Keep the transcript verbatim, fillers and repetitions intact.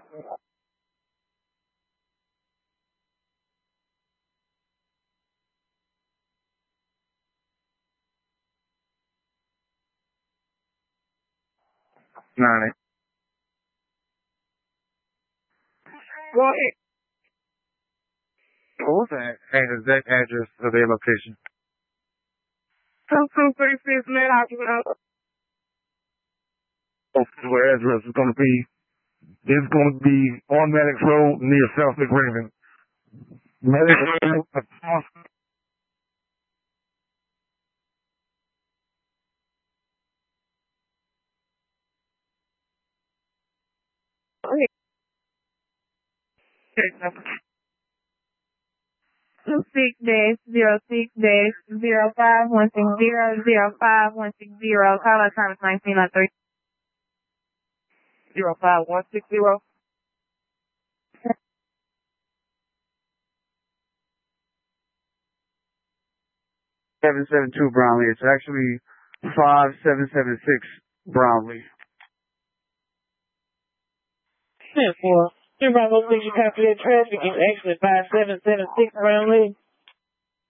Nine. Go ahead. What was that? And exact address of their location? Two two three six Madhouse. Where address is going to be? It's going to be on Maddox Road near South McRaven. Maddox Road across. Two six dash zero six dash zero five one six zero zero five one six zero. Call us time is nineteen oh three. Zero five one six zero. Seven seven two Brownlee. It's actually five seven seven six Brownlee. Ten four. Your Bravo Station copy of traffic is actually five seven seven six Brownlee.